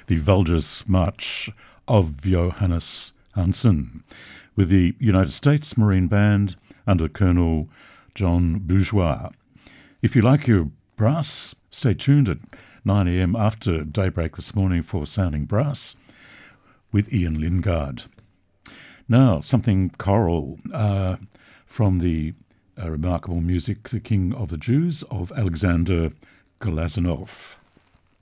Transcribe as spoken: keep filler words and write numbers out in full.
the Vulgus March of Johannes Hansen, with the United States Marine Band under Colonel John Bourgeois. If you like your brass, stay tuned at nine a m after daybreak this morning for Sounding Brass with Ian Lingard. Now, something choral uh, from the uh, remarkable music, The King of the Jews, of Alexander Glazunov.